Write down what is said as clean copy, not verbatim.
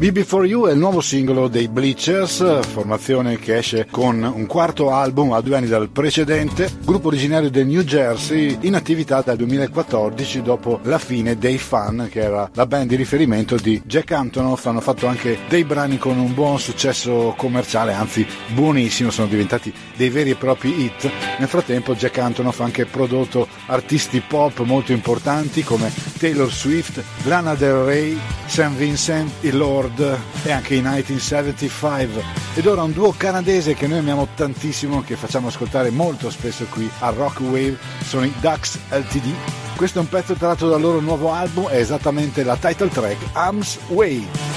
Be Before You è il nuovo singolo dei Bleachers, formazione che esce con un quarto album a 2 anni dal precedente, gruppo originario del New Jersey in attività dal 2014 dopo la fine dei Fun, che era la band di riferimento di Jack Antonoff. Hanno fatto anche dei brani con un buon successo commerciale, anzi buonissimo, sono diventati dei veri e propri hit. Nel frattempo Jack Antonoff ha anche prodotto artisti pop molto importanti come Taylor Swift, Lana Del Rey, St. Vincent, il Lord e anche i 1975. Ed ora un duo canadese che noi amiamo tantissimo, che facciamo ascoltare molto spesso qui a Rock Wave, sono i Ducks Ltd. Questo è un pezzo tratto dal loro nuovo album, è esattamente la title track Arms Way.